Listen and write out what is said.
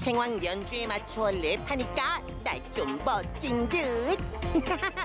생황 연주에 맞추어 랩하니까 날 좀 멋진 듯.